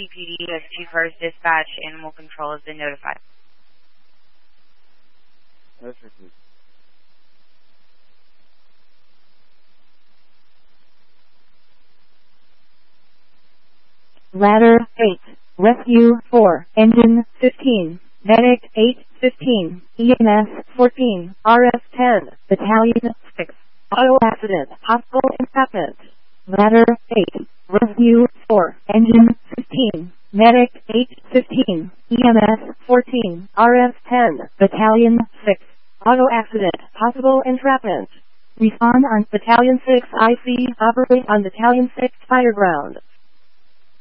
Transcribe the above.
CPD USG First Dispatch, Animal Control has been notified. That's received. Ladder 8, Rescue 4, Engine 15, Medic 815, EMS 14, RF 10, Battalion 6, Auto Accident, Hospital Entrapment. Ladder 8, Rescue 4, Engine 15, Medic 815, EMS 14, RF 10, Battalion 6, Auto Accident, Possible Entrapment. Respond on Battalion 6 IC, operate on Battalion 6 Fire Ground.